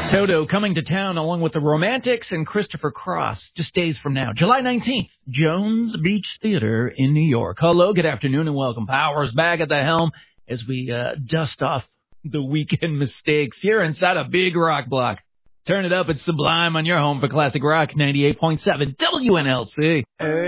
Toto coming to town along with the Romantics and Christopher Cross just days from now. July 19th, Jones Beach Theater in New York. Hello, good afternoon, and welcome. Powers back at the helm as we dust off the weekend mistakes here inside a big rock block. Turn it up, it's Sublime on your home for classic rock, 98.7 WNLC.